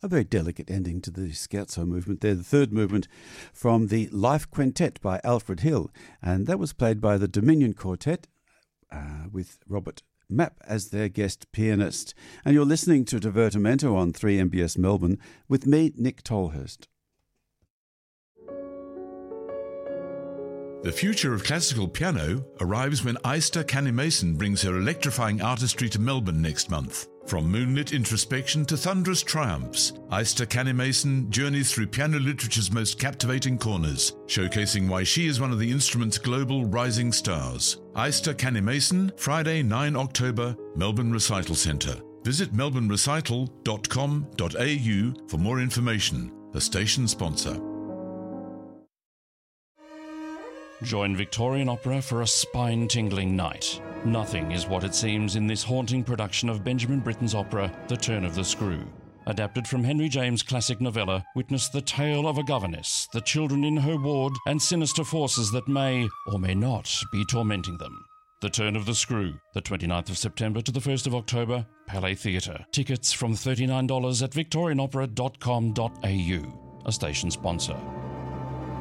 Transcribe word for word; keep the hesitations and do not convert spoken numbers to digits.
A very delicate ending to the scherzo movement there. The third movement from the Life Quintet by Alfred Hill, and that was played by the Dominion Quartet uh, with Robert Mapp as their guest pianist. And you're listening to Divertimento on three M B S Melbourne with me, Nick Tolhurst. The future of classical piano arrives when Aista Canny-Mason brings her electrifying artistry to Melbourne next month. From moonlit introspection to thunderous triumphs, Aista Canny-Mason journeys through piano literature's most captivating corners, showcasing why she is one of the instrument's global rising stars. Aista Canny-Mason, Friday, the ninth of October, Melbourne Recital Centre. Visit melbourne recital dot com dot a u for more information. The station sponsor. Join Victorian Opera for a spine-tingling night. Nothing is what it seems in this haunting production of Benjamin Britten's opera, The Turn of the Screw. Adapted from Henry James' classic novella, witness the tale of a governess, the children in her ward, and sinister forces that may, or may not, be tormenting them. The Turn of the Screw, the twenty-ninth of September to the first of October, Palais Theatre. Tickets from thirty-nine dollars at victorian opera dot com dot a u, a station sponsor.